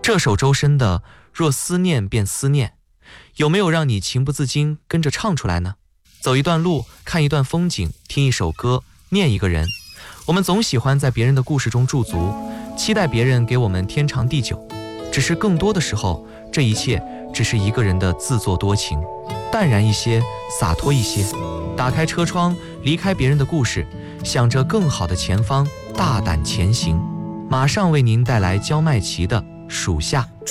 这首周深的若思念便思念，有没有让你情不自禁跟着唱出来呢？走一段路，看一段风景，听一首歌，念一个人，我们总喜欢在别人的故事中驻足，期待别人给我们天长地久。只是更多的时候，这一切只是一个人的自作多情，淡然一些，洒脱一些，打开车窗，离开别人的故事，想着更好的前方，大胆前行。马上为您带来焦麦琪的《属下》。